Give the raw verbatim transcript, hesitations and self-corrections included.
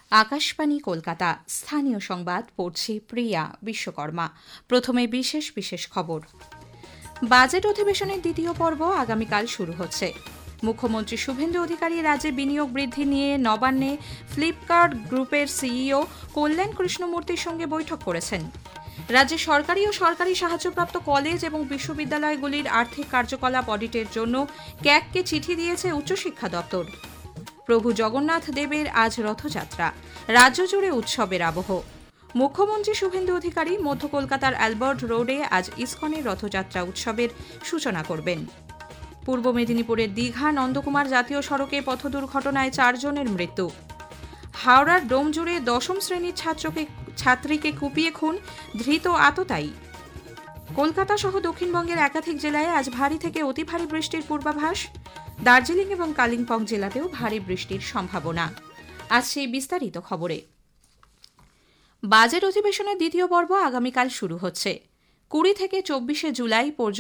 আকাশবাণী কলকাতা স্থানীয় সংবাদ পড়ছি প্রিয়া বিশ্বকর্মা। প্রথমে বিশেষ বিশেষ খবর। বাজেট অধিবেশনের দ্বিতীয় পর্ব আগামীকাল শুরু হচ্ছে। মুখ্যমন্ত্রী শুভেন্দু অধিকারী রাজ্যে বিনিয়োগ বৃদ্ধি নিয়ে নবান্নে ফ্লিপকার্ট গ্রুপের সিইও কল্যাণ কৃষ্ণমূর্তির সঙ্গে বৈঠক করেছেন। রাজ্যে সরকারি ও সরকারি সাহায্যপ্রাপ্ত কলেজ এবং বিশ্ববিদ্যালয়গুলির আর্থিক কার্যকলাপ অডিটের জন্য ক্যাগকে চিঠি দিয়েছে উচ্চশিক্ষা দপ্তর। প্রভু জগন্নাথ দেবের আজ রথযাত্রা, রাজ্য জুড়ে উৎসবের আবহ। মুখ্যমন্ত্রী শুভেন্দু অধিকারী মধ্য কলকাতার অ্যালবার্ট রোডে আজ ইসকনের রথযাত্রা উৎসবের সূচনা করবেন। পূর্ব মেদিনীপুরের দীঘা নন্দকুমার জাতীয় সড়কে পথ দুর্ঘটনায় চারজনের মৃত্যু। হাওড়ার ডোমজুড়ে দশম শ্রেণীর ছাত্রকে ছাত্রীকে কুপিয়ে খুন, ধৃত আততায়ী। কলকাতা সহ দক্ষিণবঙ্গের একাধিক জেলায় আজ ভারী থেকে অতি ভারী বৃষ্টির পূর্বাভাস। দার্জিলিং এবং কালিম্পং জেলাতেও ভারী বৃষ্টির সম্ভাবনা। আজ সেই বিস্তারিত খবরে। বাজেট অধিবেশনের দ্বিতীয় পর্ব আগামীকাল শুরু হচ্ছে। কুড়ি থেকে চব্বিশে জুলাই পর্যন্ত